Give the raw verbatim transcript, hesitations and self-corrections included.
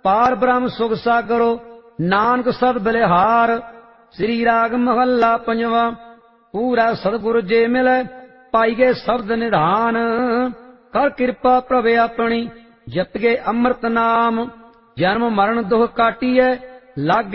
पार ब्रह्म सुख सागरो नानक सद बलिहार। श्री राग महला पंजवा। पूरा सतगुरु जे मिले पाई गए शब्द निधान। कर कृपा प्रभ अपनी जप गए अमृत नाम। जन्म मरण दुख काटिए लागे